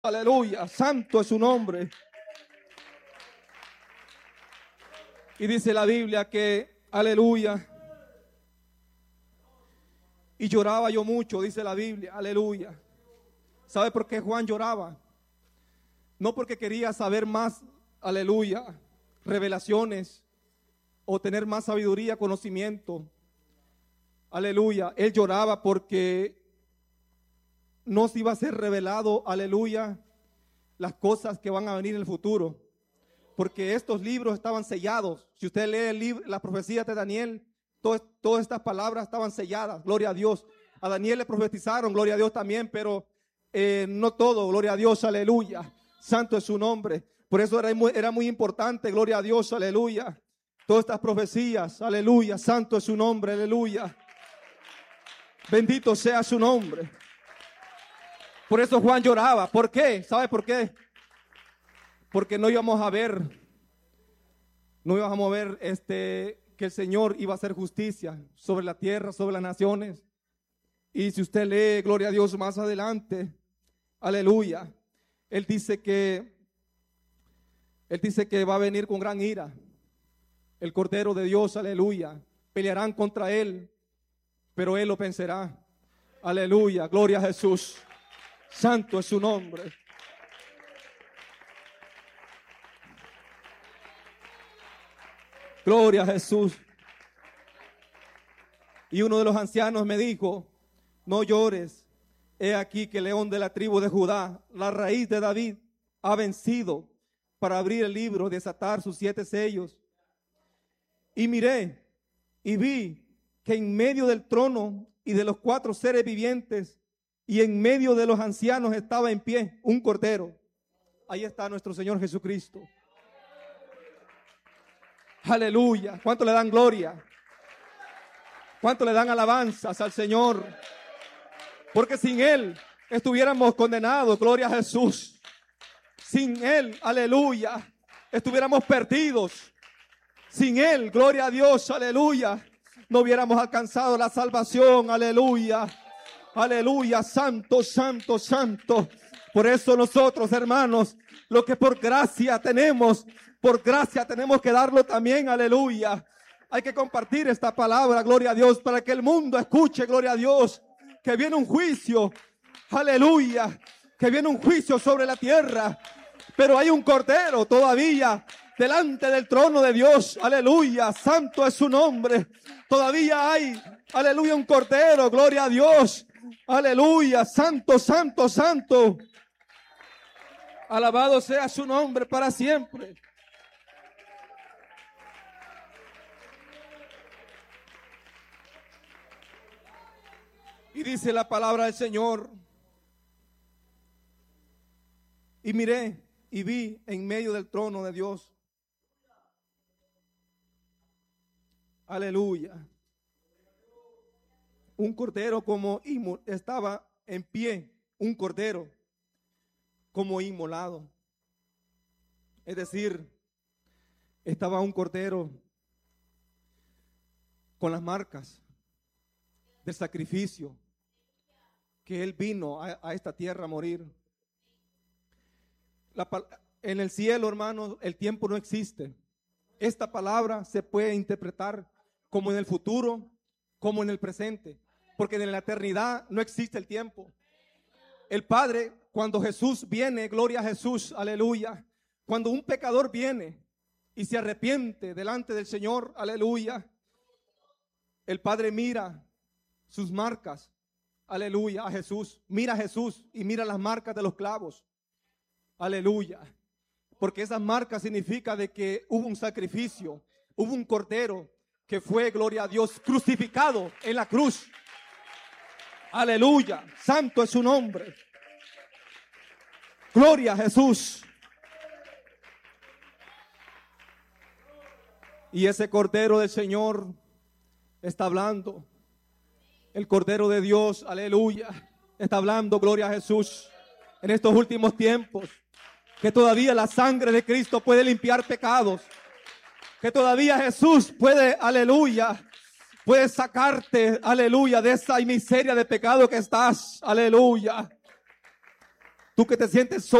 Aleluya, santo es su nombre. Y dice la Biblia que, aleluya, y lloraba yo mucho, dice la Biblia, aleluya. ¿Sabe por qué Juan lloraba? No porque quería saber más, aleluya, revelaciones o tener más sabiduría, conocimiento. Aleluya, él lloraba porque nos iba a ser revelado, aleluya, las cosas que van a venir en el futuro. Porque estos libros estaban sellados. Si usted lee el libro, las profecías de Daniel, todas estas palabras estaban selladas, gloria a Dios. A Daniel le profetizaron, gloria a Dios también, pero no todo, gloria a Dios, aleluya. Santo es su nombre. Por eso era muy importante, gloria a Dios, aleluya. Todas estas profecías, aleluya, santo es su nombre, aleluya. Bendito sea su nombre. Por eso Juan lloraba. ¿Por qué? ¿Sabe por qué? Porque no íbamos a ver que el Señor iba a hacer justicia sobre la tierra, sobre las naciones. Y si usted lee, gloria a Dios, más adelante, aleluya, Él dice que va a venir con gran ira. El Cordero de Dios, aleluya, pelearán contra Él, pero Él lo vencerá. Aleluya, gloria a Jesús. Santo es su nombre. Gloria a Jesús. Y uno de los ancianos me dijo: no llores, he aquí que el león de la tribu de Judá, la raíz de David, ha vencido para abrir el libro, desatar sus 7 sellos. Y miré y vi que en medio del trono y de los 4 seres vivientes y en medio de los ancianos estaba en pie un cordero. Ahí está nuestro Señor Jesucristo. Aleluya. ¿Cuánto le dan gloria? ¿Cuánto le dan alabanzas al Señor? Porque sin Él estuviéramos condenados, gloria a Jesús. Sin Él, aleluya, estuviéramos perdidos. Sin Él, gloria a Dios, aleluya, no hubiéramos alcanzado la salvación, aleluya. Aleluya, santo, santo, santo. Por eso nosotros, hermanos, lo que por gracia tenemos que darlo también, aleluya. Hay que compartir esta palabra, gloria a Dios, para que el mundo escuche, gloria a Dios, que viene un juicio, aleluya, que viene un juicio sobre la tierra, pero hay un cordero todavía delante del trono de Dios, aleluya, santo es su nombre. Todavía hay, aleluya, un cordero, gloria a Dios, aleluya, santo, santo, santo. Alabado sea su nombre para siempre. Y dice la palabra del Señor: y miré y vi en medio del trono de Dios, aleluya, un cordero estaba en pie, un cordero como inmolado. Es decir, estaba un cordero con las marcas del sacrificio que Él vino a esta tierra a morir. En el cielo, hermanos, el tiempo no existe. Esta palabra se puede interpretar como en el futuro, como en el presente, porque en la eternidad no existe el tiempo. El Padre, cuando Jesús viene, gloria a Jesús, aleluya, cuando un pecador viene y se arrepiente delante del Señor, aleluya, el Padre mira sus marcas, aleluya, a Jesús, mira a Jesús y mira las marcas de los clavos, aleluya, porque esas marcas significan de que hubo un sacrificio, hubo un cordero que fue, gloria a Dios, crucificado en la cruz. Aleluya, santo es su nombre. Gloria a Jesús. Y ese cordero del Señor está hablando. El cordero de Dios, aleluya, está hablando, gloria a Jesús, en estos últimos tiempos, que todavía la sangre de Cristo puede limpiar pecados, que todavía Jesús puede, aleluya, puede sacarte, aleluya, de esa miseria de pecado que estás, aleluya. Tú que te sientes